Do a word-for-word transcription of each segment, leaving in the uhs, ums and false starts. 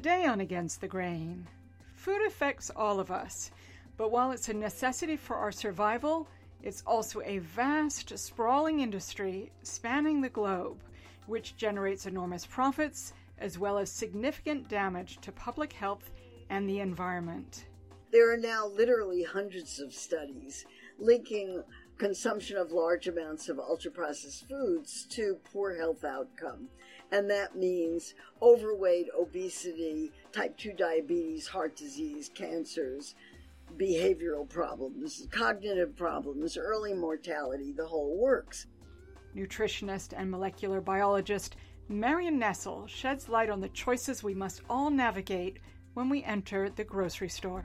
Today on Against the Grain, food affects all of us, but while it's a necessity for our survival, it's also a vast, sprawling industry spanning the globe, which generates enormous profits as well as significant damage to public health and the environment. There are now literally hundreds of studies linking consumption of large amounts of ultra-processed foods to poor health outcome. And that means overweight, obesity, type two diabetes, heart disease, cancers, behavioral problems, cognitive problems, early mortality, the whole works. Nutritionist and molecular biologist Marion Nestle sheds light on the choices we must all navigate when we enter the grocery store.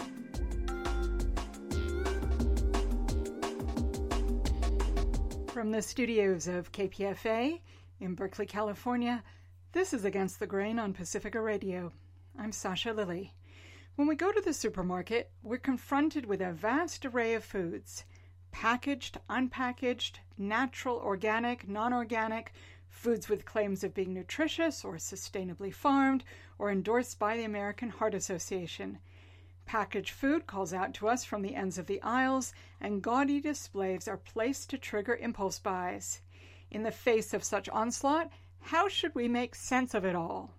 From the studios of K P F A in Berkeley, California, this is Against the Grain on Pacifica Radio. I'm Sasha Lilly. When we go to the supermarket, we're confronted with a vast array of foods: packaged, unpackaged, natural, organic, non-organic, foods with claims of being nutritious or sustainably farmed or endorsed by the American Heart Association. Packaged food calls out to us from the ends of the aisles, and gaudy displays are placed to trigger impulse buys. In the face of such onslaught, how should we make sense of it all?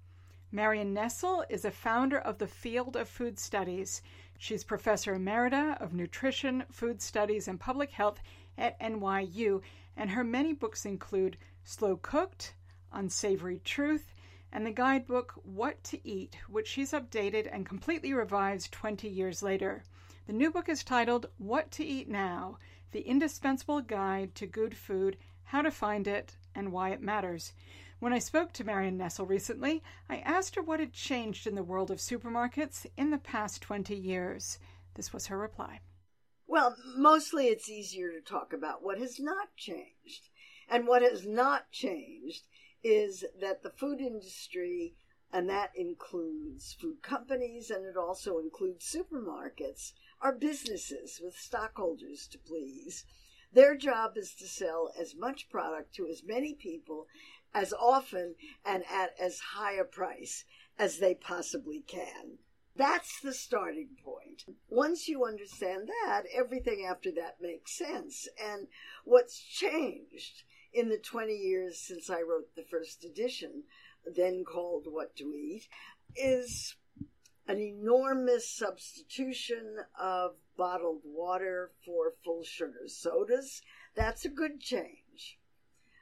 Marion Nestle is a founder of the field of food studies. She's Professor Emerita of Nutrition, Food Studies, and Public Health at N Y U, and her many books include Slow Cooked, Unsavory Truth, and the guidebook What to Eat, which she's updated and completely revised twenty years later. The new book is titled What to Eat Now: The Indispensable Guide to Good Food, How to Find It, and Why It Matters. When I spoke to Marion Nestle recently, I asked her what had changed in the world of supermarkets in the past twenty years. This was her reply. Well, mostly it's easier to talk about what has not changed. And what has not changed is that the food industry, and that includes food companies and it also includes supermarkets, are businesses with stockholders to please. Their job is to sell as much product to as many people as often and at as high a price as they possibly can. That's the starting point. Once you understand that, everything after that makes sense. And what's changed in the twenty years since I wrote the first edition, then called What to Eat, is an enormous substitution of bottled water for full sugar sodas. That's a good change.